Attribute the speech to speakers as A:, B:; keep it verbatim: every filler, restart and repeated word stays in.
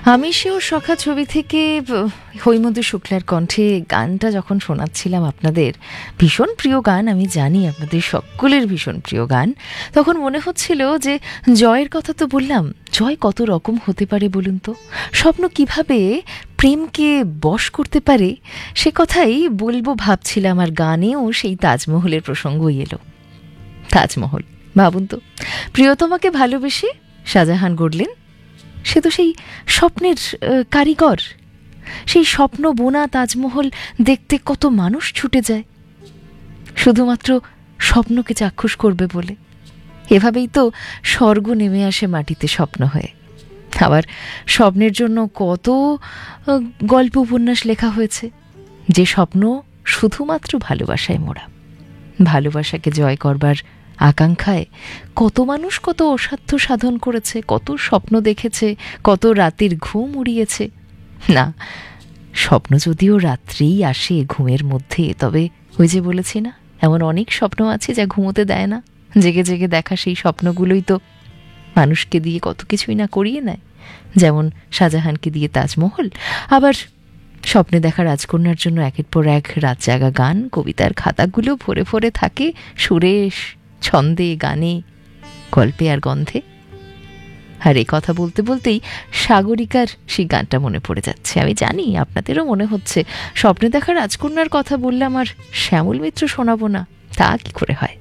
A: আমি সেও সখা ছবি থেকে হৈমন্তী শুক্লার কণ্ঠে গানটা যখন শোনাচ্ছিলাম আপনাদের, ভীষণ প্রিয় গান, আমি জানি আপনাদের সকলের ভীষণ প্রিয় গান। তখন মনে হচ্ছিল যে জয়ের কথা তো বললাম, জয় কত রকম হতে পারে বলুন তো, স্বপ্ন কিভাবে প্রেমকে বশ করতে পারে সে কথাই বলবো ভাবছিলাম, আর গানেও সেই তাজমহলের প্রসঙ্গই এলো। তাজমহল, ভাবুন তো, প্রিয়তমাকে ভালোবেসে শাহজাহান গড়লেন, সে তো সেই স্বপ্নের কারিগর। সেই স্বপ্ন বোনা তাজমহল দেখতে কত মানুষ ছুটে যায় শুধুমাত্র স্বপ্নকে চাক্ষুষ করবে বলে। এভাবেই তো স্বর্গ নেমে আসে মাটিতে স্বপ্ন হয়ে। আবার স্বপ্নের জন্য কত গল্প উপন্যাস লেখা হয়েছে, যে স্বপ্ন শুধুমাত্র ভালোবাসায় মোড়া। ভালোবাসাকে জয় করবার আকাঙ্ক্ষায় কত মানুষ কত অসাধ্য সাধন করেছে, কত স্বপ্ন দেখেছে, কত রাতের ঘুম উড়িয়েছে। না, স্বপ্ন যদিও রাত্রেই আসে ঘুমের মধ্যে, তবে ওই যে বলেছি না, এমন অনেক স্বপ্ন আছে যা ঘুমোতে দেয় না। জেগে জেগে দেখা সেই স্বপ্নগুলোই তো মানুষকে দিয়ে কত কিছুই না করিয়ে নেয়। যেমন শাহজাহানকে দিয়ে তাজমহল, আবার স্বপ্নে দেখা রাজকন্যার জন্য একের পর এক রাত জাগা গান, কবিতার খাতাগুলো ভরে ভরে থাকে সুরে, ছন্দে, গানে, গল্পে আর গন্ধে। আর এই কথা বলতে বলতেই সাগরিকার সেই গানটা মনে পড়ে যাচ্ছে। আমি জানি আপনাদেরও মনে হচ্ছে স্বপ্নে দেখা রাজকন্যার কথা বললাম আর শ্যামল মিত্র শোনাবো না, তা কি করে হয়।